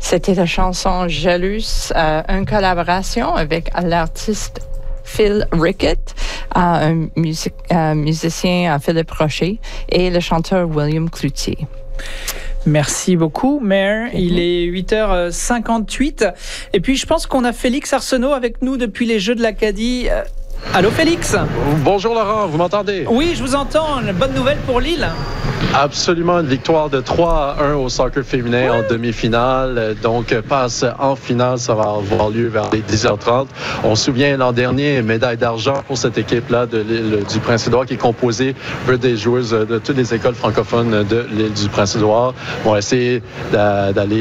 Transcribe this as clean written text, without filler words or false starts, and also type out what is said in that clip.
C'était la chanson Jalouse, une collaboration avec l'artiste Phil Rickett, un musicien Philippe Rocher et le chanteur William Cloutier. Merci beaucoup, Mare. Il est 8h58. Et puis, je pense qu'on a Félix Arsenault avec nous depuis les Jeux de l'Acadie. Allô, Félix? Bonjour, Laurent. Vous m'entendez? Oui, je vous entends. Une bonne nouvelle pour Lille. Absolument, une victoire de 3-1 au soccer féminin en demi-finale. Donc, passe en finale, ça va avoir lieu vers les 10h30. On se souvient l'an dernier, médaille d'argent pour cette équipe-là de l'île du Prince-Édouard qui est composée des joueuses de toutes les écoles francophones de l'île du Prince-Édouard. On va essayer d'aller